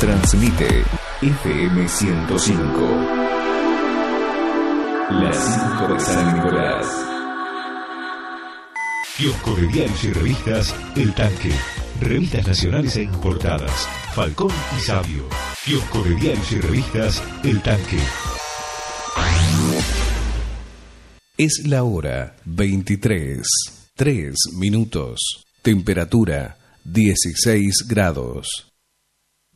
Transmite FM 105. Las 5 de San Nicolás. Kiosco de diarios y revistas El Tanque. Revistas nacionales e importadas. Falcón y Sabio. Kiosco de diarios y revistas El Tanque. Es la hora 23, 3 minutos. Temperatura 16 grados.